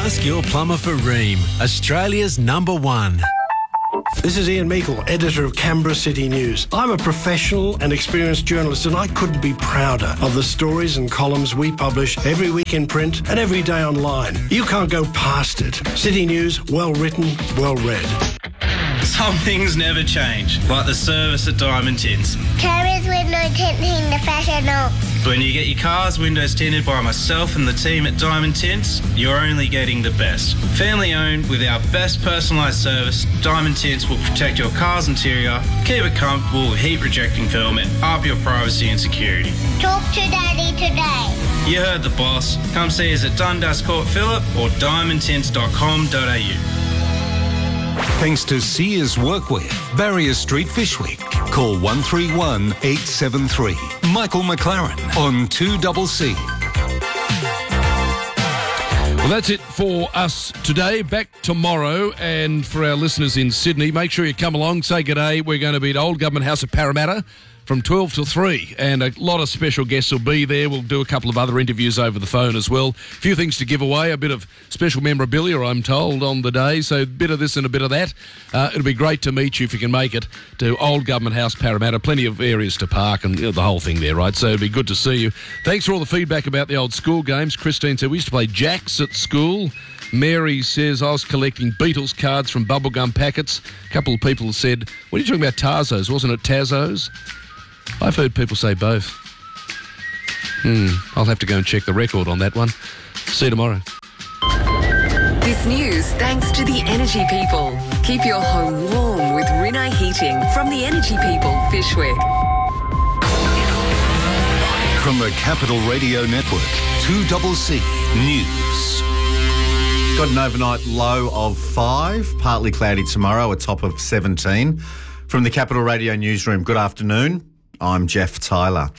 Ask your plumber for Rheem, Australia's #1. This is Ian Meikle, editor of Canberra City News. I'm a professional and experienced journalist, and I couldn't be prouder of the stories and columns we publish every week in print and every day online. You can't go past it. City News, well written, well read. Some things never change, like the service at Diamond Tints. Carers window tinting the professional. When you get your car's windows tinted by myself and the team at Diamond Tints, you're only getting the best. Family owned with our best personalised service, Diamond Tints will protect your car's interior, keep it comfortable with heat rejecting film and up your privacy and security. Talk to Daddy today. You heard the boss. Come see us at Dundas Court Phillip or diamondtints.com.au. Thanks to Sears Workwear, Barrier Street, Fyshwick. Call 131 873. Michael McLaren on 2CC. Well, that's it for us today. Back tomorrow. And for our listeners in Sydney, make sure you come along, say good day. We're going to be at Old Government House at Parramatta from 12 till 3, and a lot of special guests will be there. We'll do a couple of other interviews over the phone as well. A few things to give away, a bit of special memorabilia, I'm told, on the day, so a bit of this and a bit of that. It'll be great to meet you if you can make it to Old Government House, Parramatta. Plenty of areas to park and the whole thing there, right? So it'll be good to see you. Thanks for all the feedback about the old school games. Christine said we used to play jacks at school. Mary says I was collecting Beatles cards from bubblegum packets. A couple of people said, what are you talking about, Tarzos? Wasn't it Tazos? I've heard people say both. I'll have to go and check the record on that one. See you tomorrow. This news thanks to the Energy People. Keep your home warm with Rinnai Heating from the Energy People, Fyshwick. From the Capital Radio Network, 2CC News. Got an overnight low of 5, partly cloudy tomorrow, a top of 17. From the Capital Radio Newsroom, good afternoon. I'm Jeff Tyler.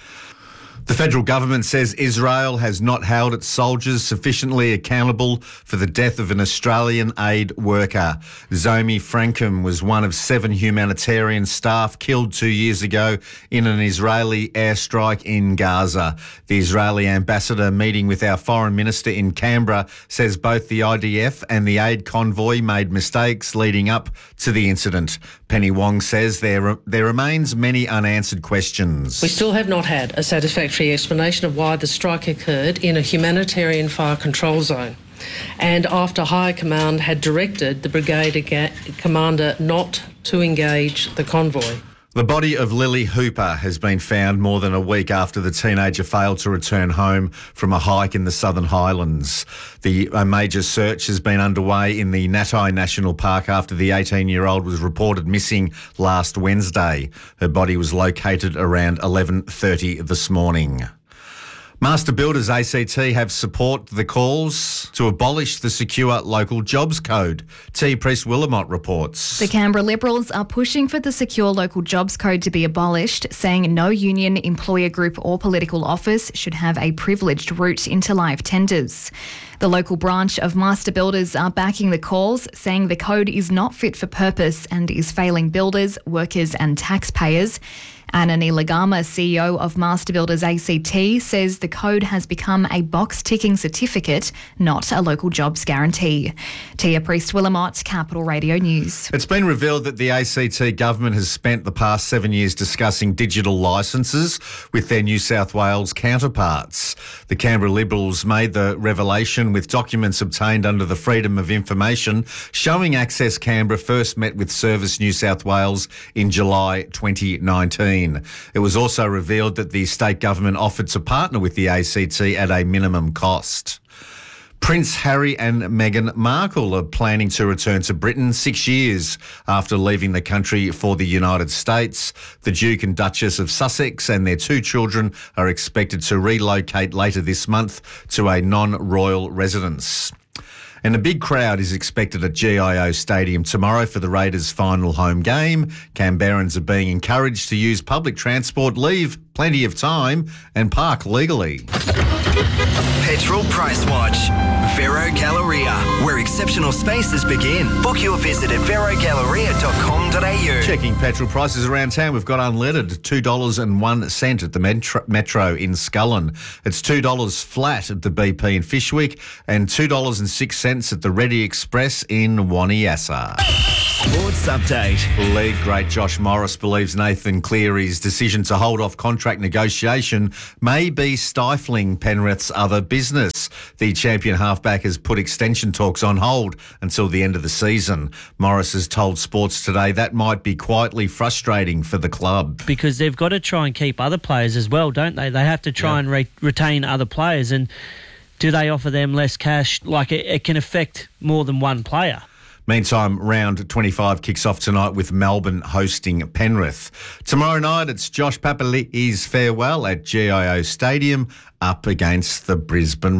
The federal government says Israel has not held its soldiers sufficiently accountable for the death of an Australian aid worker. Zomi Frankum was one of 7 humanitarian staff killed 2 years ago in an Israeli airstrike in Gaza. The Israeli ambassador meeting with our foreign minister in Canberra says both the IDF and the aid convoy made mistakes leading up to the incident. Penny Wong says there remains many unanswered questions. We still have not had a satisfactory explanation of why the strike occurred in a humanitarian fire control zone, and after High Command had directed the brigade commander not to engage the convoy. The body of Lily Hooper has been found more than a week after the teenager failed to return home from a hike in the Southern Highlands. A major search has been underway in the Natai National Park after the 18-year-old was reported missing last Wednesday. Her body was located around 11:30 this morning. Master Builders ACT have support the calls to abolish the secure local jobs code. T. Priest-Willamott reports. The Canberra Liberals are pushing for the secure local jobs code to be abolished, saying no union, employer group or political office should have a privileged route into live tenders. The local branch of Master Builders are backing the calls, saying the code is not fit for purpose and is failing builders, workers and taxpayers. Anani Lagama, CEO of Master Builders ACT, says the code has become a box-ticking certificate, not a local jobs guarantee. Tia Priest-Willamott, Capital Radio News. It's been revealed that the ACT government has spent the past 7 years discussing digital licences with their New South Wales counterparts. The Canberra Liberals made the revelation with documents obtained under the Freedom of Information showing Access Canberra first met with Service New South Wales in July 2019. It was also revealed that the state government offered to partner with the ACT at a minimum cost. Prince Harry and Meghan Markle are planning to return to Britain 6 years after leaving the country for the United States. The Duke and Duchess of Sussex and their 2 children are expected to relocate later this month to a non-royal residence. And a big crowd is expected at GIO Stadium tomorrow for the Raiders' final home game. Canberrans are being encouraged to use public transport, leave plenty of time and park legally. Petrol Price Watch. Vero Galleria, where exceptional spaces begin. Book your visit at verogalleria.com.au. Checking petrol prices around town, we've got unleaded $2.01 at the Metro in Scullin. It's $2 flat at the BP in Fyshwick and $2.06 at the Ready Express in Waniassa. Sports Update. League great Josh Morris believes Nathan Cleary's decision to hold off contract negotiation may be stifling Penrith's other business. The champion halfback has put extension talks on hold until the end of the season. Morris has told Sports Today that might be quietly frustrating for the club. Because they've got to try and keep other players as well, don't they? They have to try and retain other players. And do they offer them less cash? Like, it can affect more than one player. Meantime, round 25 kicks off tonight with Melbourne hosting Penrith. Tomorrow night, it's Josh Papali'i's farewell at GIO Stadium up against the Brisbane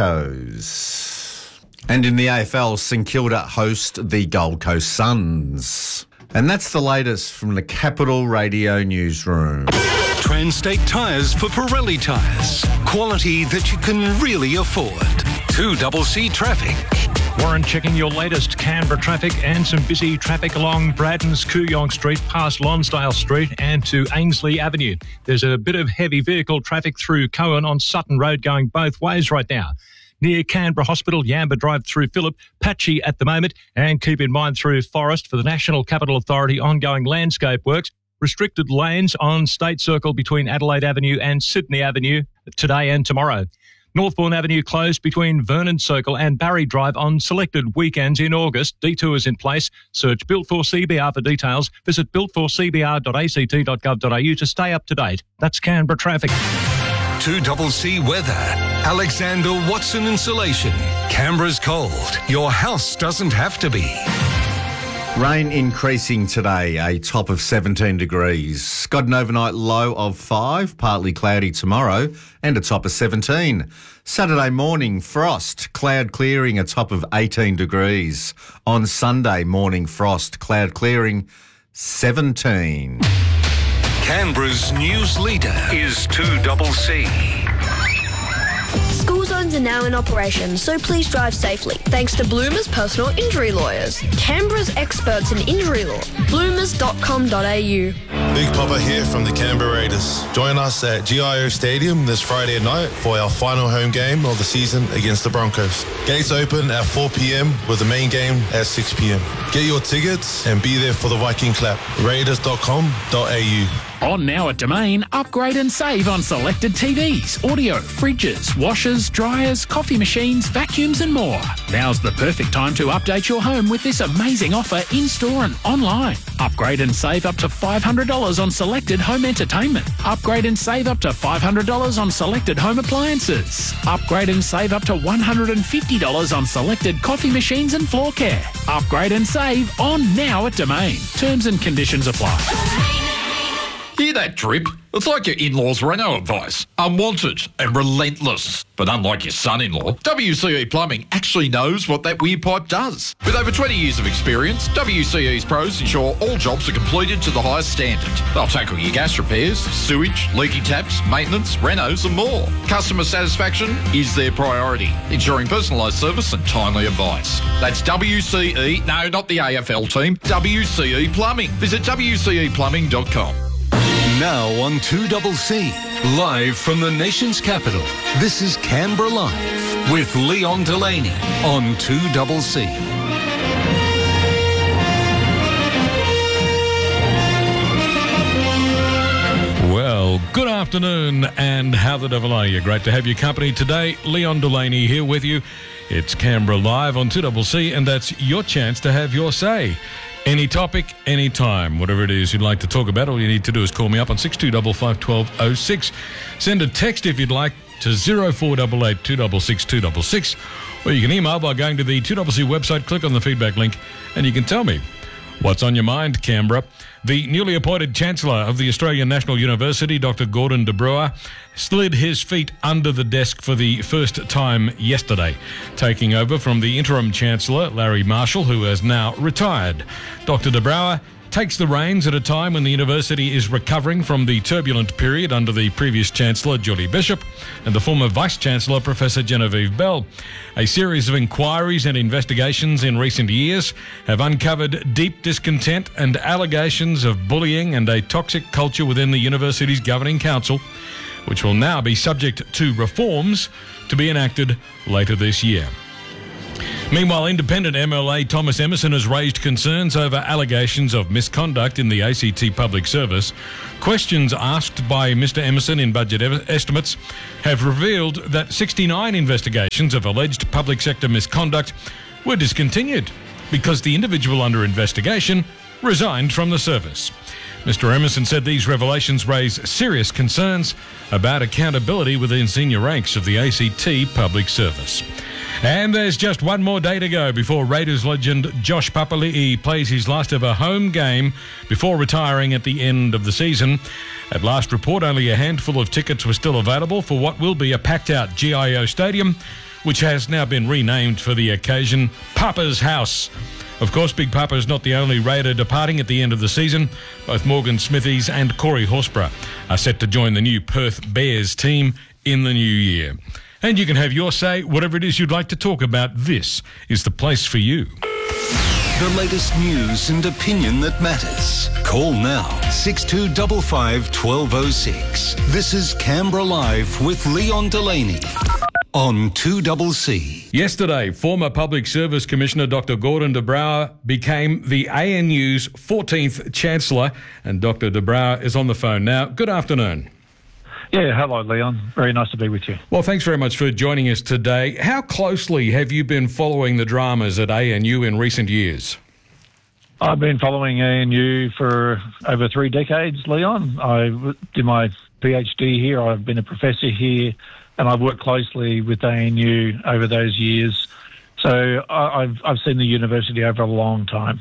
Broncos. And in the AFL, St Kilda host the Gold Coast Suns. And that's the latest from the Capital Radio newsroom. Transtate Tyres for Pirelli tyres. Quality that you can really afford. 2CC Traffic. Warren checking your latest Canberra traffic and some busy traffic along Braddon's Kooyong Street past Lonsdale Street and to Ainsley Avenue. There's a bit of heavy vehicle traffic through Cohen on Sutton Road going both ways right now. Near Canberra Hospital, Yamba Drive through Phillip, patchy at the moment, and keep in mind through Forest for the National Capital Authority ongoing landscape works. Restricted lanes on State Circle between Adelaide Avenue and Sydney Avenue today and tomorrow. Northbourne Avenue closed between Vernon Circle and Barry Drive on selected weekends in August. Detours in place. Search Built for CBR for details. Visit builtforcbr.act.gov.au to stay up to date. That's Canberra traffic. 2CC Weather. Alexander Watson Insulation. Canberra's cold. Your house doesn't have to be. Rain increasing today, a top of 17 degrees. Got an overnight low of 5, partly cloudy tomorrow, and a top of 17. Saturday morning, frost, cloud clearing, a top of 18 degrees. On Sunday morning, frost, cloud clearing, 17. Canberra's news leader is 2CC. School zones are now in operation, so please drive safely. Thanks to Bloomer's personal injury lawyers, Canberra's experts in injury law. bloomers.com.au. Big Papa here from the Canberra Raiders. Join us at GIO Stadium this Friday night for our final home game of the season against the Broncos. Gates open at 4 p.m. with the main game at 6 p.m. Get your tickets and be there for the Viking clap. Raiders.com.au. On now at Domain, upgrade and save on selected TVs, audio, fridges, washers, dryers, coffee machines, vacuums and more. Now's the perfect time to update your home with this amazing offer in-store and online. Upgrade and save up to $500 on selected home entertainment. Upgrade and save up to $500 on selected home appliances. Upgrade and save up to $150 on selected coffee machines and floor care. Upgrade and save on now at Domain. Terms and conditions apply. Hear that drip? It's like your in-laws' Renault advice. Unwanted and relentless. But unlike your son-in-law, WCE Plumbing actually knows what that weird pipe does. With over 20 years of experience, WCE's pros ensure all jobs are completed to the highest standard. They'll tackle your gas repairs, sewage, leaky taps, maintenance, renos and more. Customer satisfaction is their priority, ensuring personalised service and timely advice. That's WCE, no, not the AFL team, WCE Plumbing. Visit WCEplumbing.com. Now on 2CC, live from the nation's capital, this is Canberra Live with Leon Delaney on 2CC. Well, good afternoon and how the devil are you? Great to have your company today. Leon Delaney here with you. It's Canberra Live on 2CC and that's your chance to have your say. Any topic, any time, whatever it is you'd like to talk about, all you need to do is call me up on 6255 1206. Send a text if you'd like to 0488 266 266, or you can email by going to the 2CC website, click on the feedback link, and you can tell me what's on your mind, Canberra. The newly appointed Chancellor of the Australian National University, Dr. Gordon de Bruin, slid his feet under the desk for the first time yesterday, taking over from the interim Chancellor, Larry Marshall, who has now retired. Dr. de Bruin takes the reins at a time when the university is recovering from the turbulent period under the previous Chancellor, Julie Bishop, and the former Vice-Chancellor, Professor Genevieve Bell. A series of inquiries and investigations in recent years have uncovered deep discontent and allegations of bullying and a toxic culture within the university's governing council, which will now be subject to reforms to be enacted later this year. Meanwhile, independent MLA Thomas Emerson has raised concerns over allegations of misconduct in the ACT Public Service. Questions asked by Mr Emerson in budget estimates have revealed that 69 investigations of alleged public sector misconduct were discontinued because the individual under investigation resigned from the service. Mr Emerson said these revelations raise serious concerns about accountability within senior ranks of the ACT Public Service. And there's just one more day to go before Raiders legend Josh Papali'i plays his last ever home game before retiring at the end of the season. At last report, only a handful of tickets were still available for what will be a packed-out GIO Stadium, which has now been renamed for the occasion Papa's House. Of course, Big Papa is not the only Raider departing at the end of the season. Both Morgan Smithies and Corey Horsburgh are set to join the new Perth Bears team in the new year. And you can have your say, whatever it is you'd like to talk about. This is the place for you. The latest news and opinion that matters. Call now, 6255 1206. This is Canberra Live with Leon Delaney on 2CC. Yesterday, former Public Service Commissioner Dr Gordon de Brouwer became the ANU's 14th Chancellor, and Dr de Brouwer is on the phone now. Good afternoon. Yeah, hello, Leon. Very nice to be with you. Well, thanks very much for joining us today. How closely have you been following the dramas at ANU in recent years? I've been following ANU for over 3 decades, Leon. I did my PhD here. I've been a professor here, and I've worked closely with ANU over those years. So I've seen the university over a long time.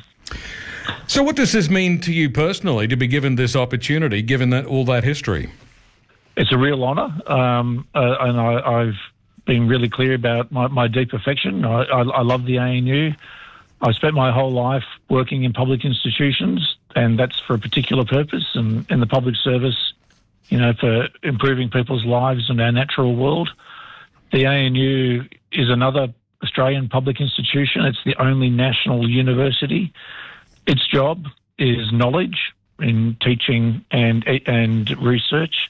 So what does this mean to you personally to be given this opportunity, given that all that history? It's a real honour, and I've been really clear about my deep affection. I love the ANU. I've spent my whole life working in public institutions, and that's for a particular purpose, and in the public service, you know, for improving people's lives and our natural world. The ANU is another Australian public institution. It's the only national university. Its job is knowledge in teaching and research.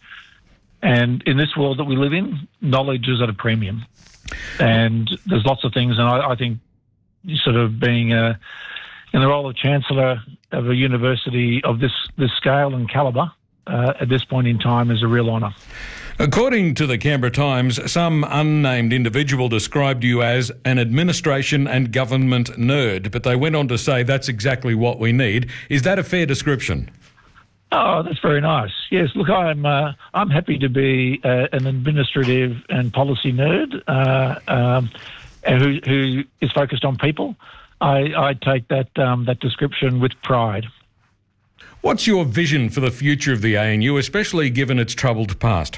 And in this world that we live in, knowledge is at a premium. And there's lots of things, and I think sort of being in the role of Chancellor of a university of this scale and calibre at this point in time is a real honour. According to the Canberra Times, some unnamed individual described you as an administration and government nerd, but they went on to say that's exactly what we need. Is that a fair description? Oh, that's very nice. Yes, look, I'm happy to be an administrative and policy nerd who is focused on people. I take that description with pride. What's your vision for the future of the ANU, especially given its troubled past?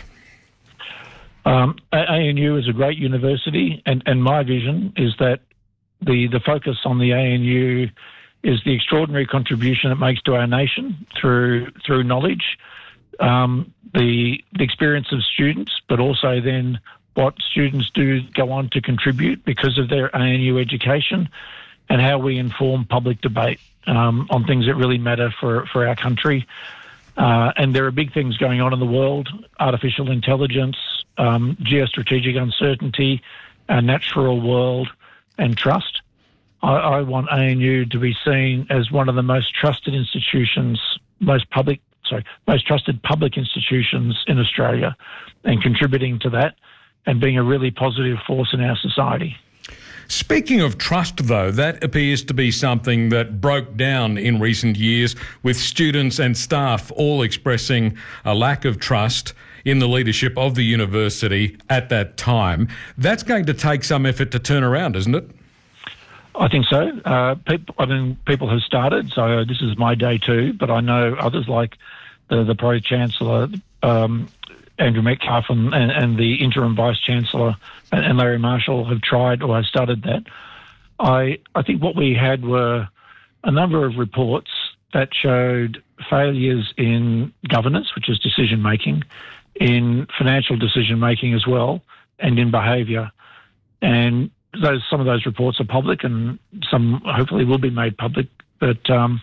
ANU is a great university, and my vision is that the focus on the ANU is the extraordinary contribution it makes to our nation through knowledge, the experience of students, but also then what students do go on to contribute because of their ANU education, and how we inform public debate on things that really matter for our country. And there are big things going on in the world: artificial intelligence, geostrategic uncertainty, our natural world, and trust. I want ANU to be seen as one of the most trusted institutions, most trusted public institutions in Australia, and contributing to that and being a really positive force in our society. Speaking of trust, though, that appears to be something that broke down in recent years, with students and staff all expressing a lack of trust in the leadership of the university at that time. That's going to take some effort to turn around, isn't it? I think so. People have started, so this is my day too, but I know others like the Pro-Chancellor, Andrew Metcalfe, and the Interim Vice-Chancellor and Larry Marshall have tried or have started that. I think what we had were a number of reports that showed failures in governance, which is decision making, in financial decision making as well, and in behaviour. And some of those reports are public, and some hopefully will be made public. But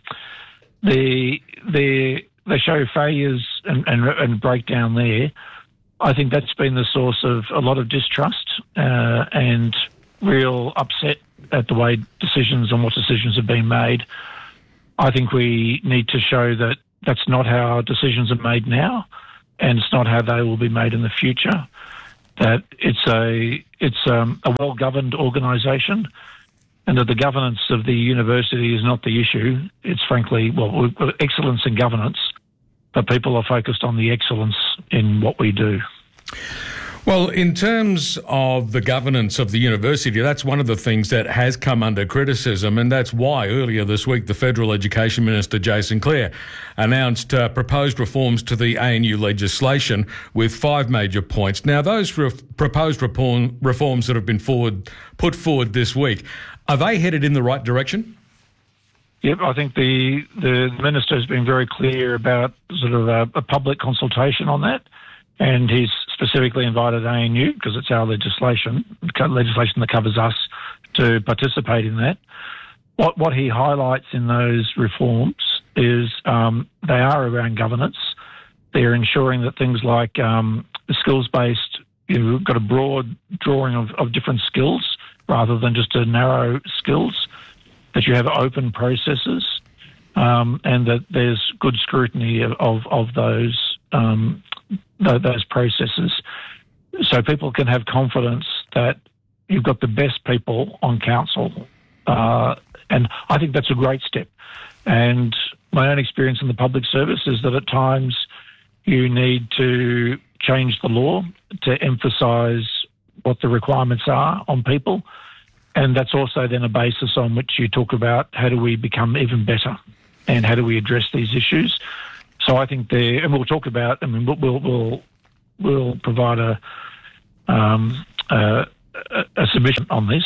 they show failures and breakdown there. I think that's been the source of a lot of distrust and real upset at the way decisions and what decisions have been made. I think we need to show that that's not how decisions are made now, and it's not how they will be made in the future. That it's a well-governed organisation, and that the governance of the university is not the issue. It's frankly, excellence in governance, but people are focused on the excellence in what we do. Well, in terms of the governance of the university, that's one of the things that has come under criticism, and that's why earlier this week the Federal Education Minister, Jason Clare, announced proposed reforms to the ANU legislation with 5 major points. Now, those proposed reforms that have been put forward this week, are they headed in the right direction? Yep, I think the Minister has been very clear about sort of a public consultation on that. And he's specifically invited ANU, because it's our legislation that covers us, to participate in that. What he highlights in those reforms is they are around governance. They're ensuring that things like skills-based, you've got a broad drawing of different skills rather than just a narrow skills, that you have open processes, and that there's good scrutiny of those processes, so people can have confidence that you've got the best people on council. And I think that's a great step. And my own experience in the public service is that at times you need to change the law to emphasise what the requirements are on people. And that's also then a basis on which you talk about how do we become even better and how do we address these issues. So I think and we'll talk about, I mean, we'll provide a submission on this,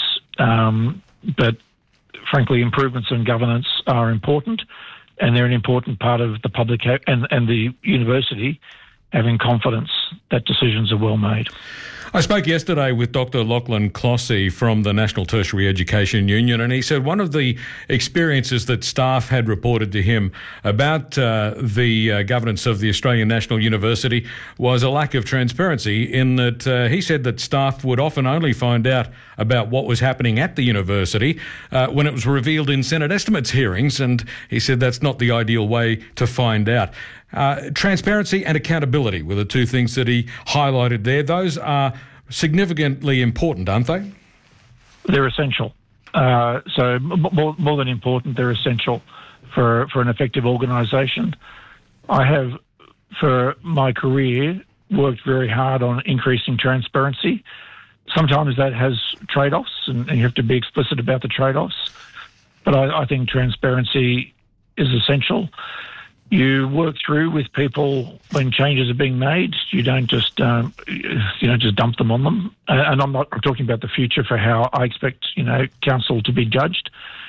but frankly, improvements in governance are important, and they're an important part of the public and the university having confidence that decisions are well made. I spoke yesterday with Dr. Lachlan Clossy from the National Tertiary Education Union, and he said one of the experiences that staff had reported to him about the governance of the Australian National University was a lack of transparency, in that he said that staff would often only find out about what was happening at the university when it was revealed in Senate estimates hearings, and he said that's not the ideal way to find out. Transparency and accountability were the two things that he highlighted there. Those are significantly important, aren't they? They're essential. So more than important, they're essential for an effective organisation. I have, for my career, worked very hard on increasing transparency. Sometimes that has trade-offs, and you have to be explicit about the trade-offs. But I think transparency is essential. You work through with people when changes are being made. You don't just just dump them on them. And I'm talking about the future for how I expect council to be judged.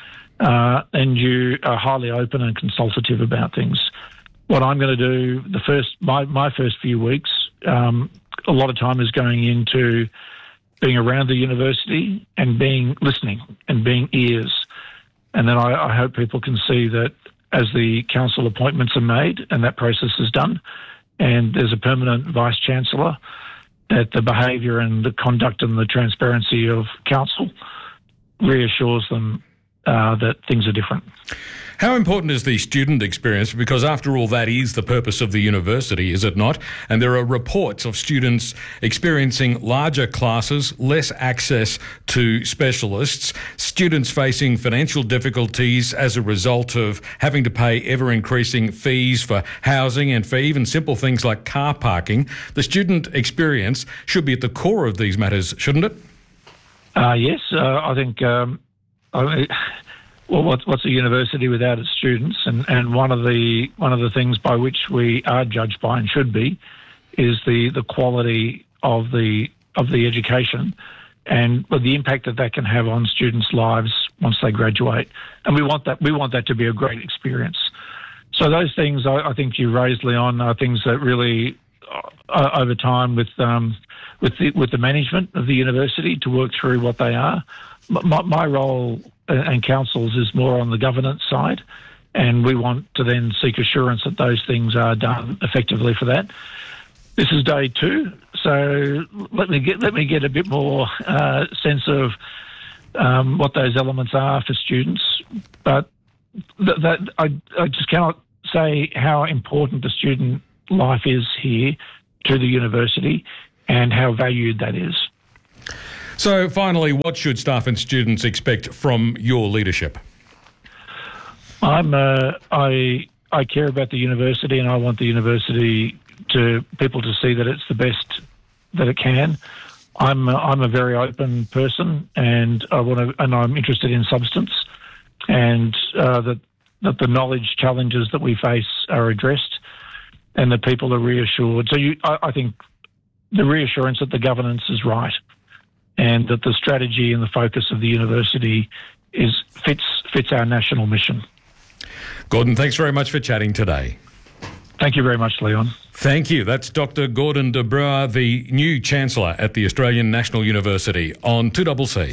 And you are highly open and consultative about things. What I'm going to do my first few weeks, a lot of time is going into being around the university and listening and being ears. And then I hope people can see that as the council appointments are made and that process is done, and there's a permanent vice-chancellor, that the behaviour and the conduct and the transparency of council reassures them that things are different. How important is the student experience? Because after all, that is the purpose of the university, is it not? And there are reports of students experiencing larger classes, less access to specialists, students facing financial difficulties as a result of having to pay ever-increasing fees for housing and for even simple things like car parking. The student experience should be at the core of these matters, shouldn't it? Yes, I think... Well, what's a university without its students? And one of the things by which we are judged by and should be is the quality of the education and the impact that can have on students' lives once they graduate. And we want that to be a great experience. So those things I think you raised, Leon, are things that really, over time, with the management of the university to work through what they are. My role and council's is more on the governance side, and we want to then seek assurance that those things are done effectively for that. This is day 2, so let me get a bit more sense of what those elements are for students. But I just cannot say how important the student life is here to the university and how valued that is. So finally, what should staff and students expect from your leadership? I care about the university, and I want the university people to see that it's the best that it can. I'm a very open person, and I'm interested in substance, and that the knowledge challenges that we face are addressed, and that people are reassured. So I think the reassurance that the governance is right, and that the strategy and the focus of the university fits our national mission. Gordon, thanks very much for chatting today. Thank you very much, Leon. Thank you. That's Dr. Gordon de Bruin, the new Chancellor at the Australian National University on 2CC.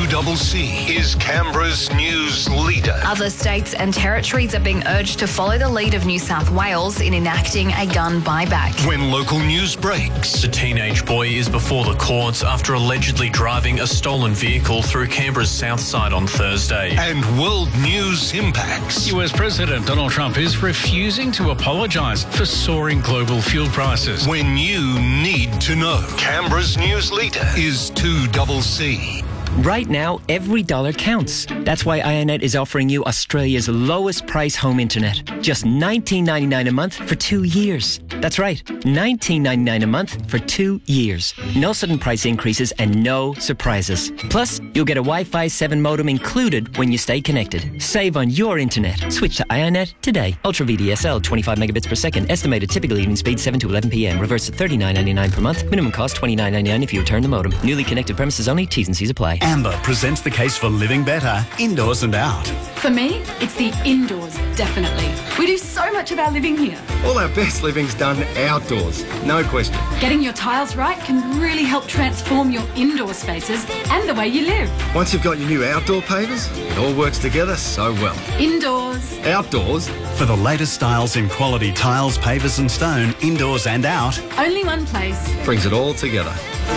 2CC is Canberra's news leader. Other states and territories are being urged to follow the lead of New South Wales in enacting a gun buyback. When local news breaks. The teenage boy is before the courts after allegedly driving a stolen vehicle through Canberra's south side on Thursday. And world news impacts. US President Donald Trump is refusing to apologise for soaring global fuel prices. When you need to know. Canberra's news leader is 2CC. Right now, every dollar counts. That's why IONET is offering you Australia's lowest price home internet. Just $19.99 a month for 2 years. That's right, $19.99 a month for 2 years. No sudden price increases and no surprises. Plus, you'll get a Wi-Fi 7 modem included when you stay connected. Save on your internet. Switch to IONET today. Ultra VDSL, 25 megabits per second. Estimated typical evening speed 7 to 11 p.m. Reverse at $39.99 per month. Minimum cost $29.99 if you return the modem. Newly connected premises only. T's and C's apply. Amber presents the case for living better, indoors and out. For me, it's the indoors, definitely. We do so much of our living here. All our best living's done outdoors, no question. Getting your tiles right can really help transform your indoor spaces and the way you live. Once you've got your new outdoor pavers, it all works together so well. Indoors. Outdoors. For the latest styles in quality tiles, pavers and stone, indoors and out. Only one place. Brings it all together.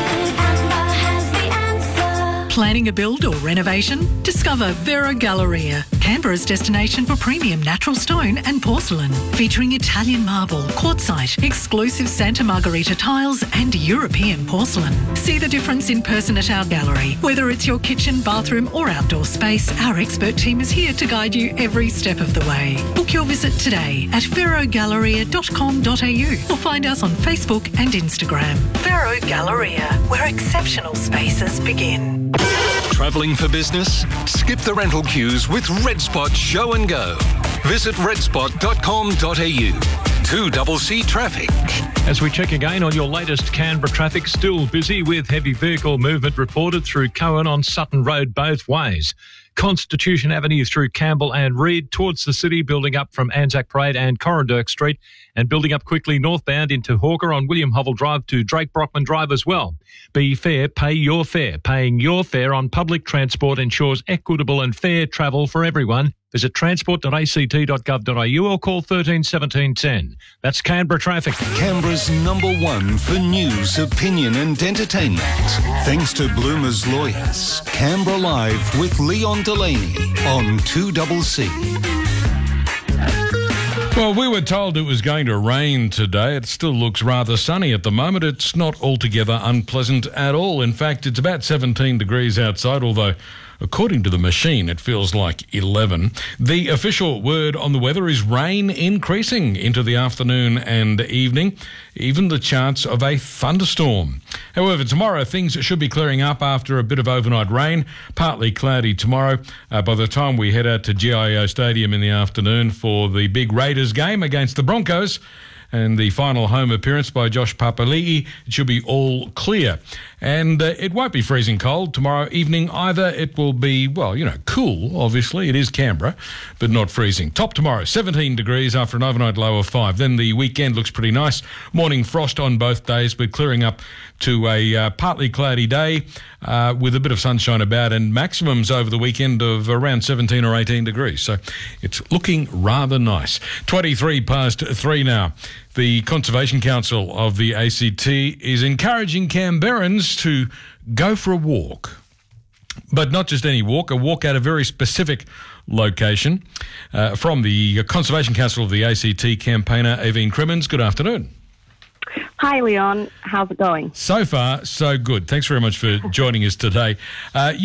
Planning a build or renovation? Discover Vero Galleria, Canberra's destination for premium natural stone and porcelain. Featuring Italian marble, quartzite, exclusive Santa Margherita tiles and European porcelain. See the difference in person at our gallery. Whether it's your kitchen, bathroom or outdoor space, our expert team is here to guide you every step of the way. Book your visit today at verogalleria.com.au or find us on Facebook and Instagram. Vero Galleria, where exceptional spaces begin. Travelling for business? Skip the rental queues with RedSpot Show and Go. Visit redspot.com.au. 2CC Traffic. As we check again on your latest Canberra traffic, still busy with heavy vehicle movement reported through Cohen on Sutton Road both ways. Constitution Avenue through Campbell and Reed towards the city, building up from Anzac Parade and Corranderk Street, and building up quickly northbound into Hawker on William Hovell Drive to Drake Brockman Drive as well. Be fair, pay your fare. Paying your fare on public transport ensures equitable and fair travel for everyone. Visit transport.act.gov.au or call 13 17 10. That's Canberra Traffic. Canberra's #1 for news, opinion and entertainment. Thanks to Bloomer's Lawyers. Canberra Live with Leon Delaney on 2CC. Well, we were told it was going to rain today. It still looks rather sunny at the moment. It's not altogether unpleasant at all. In fact, it's about 17 degrees outside, although according to the machine, it feels like 11. The official word on the weather is rain increasing into the afternoon and evening, even the chance of a thunderstorm. However, tomorrow things should be clearing up after a bit of overnight rain, partly cloudy tomorrow. By the time we head out to GIO Stadium in the afternoon for the big Raiders game against the Broncos, and the final home appearance by Josh Papali'i, it should be all clear. And it won't be freezing cold tomorrow evening either. It will be, well, cool, obviously. It is Canberra, but not freezing. Top tomorrow, 17 degrees after an overnight low of 5. Then the weekend looks pretty nice. Morning frost on both days, but clearing up to a partly cloudy day with a bit of sunshine about, and maximums over the weekend of around 17 or 18 degrees. So it's looking rather nice. 23 past 3 now. The Conservation Council of the ACT is encouraging Canberrans to go for a walk. But not just any walk, a walk at a very specific location. From the Conservation Council of the ACT campaigner, Aveen Crimmins, good afternoon. Hi, Leon. How's it going? So far, so good. Thanks very much for joining us today.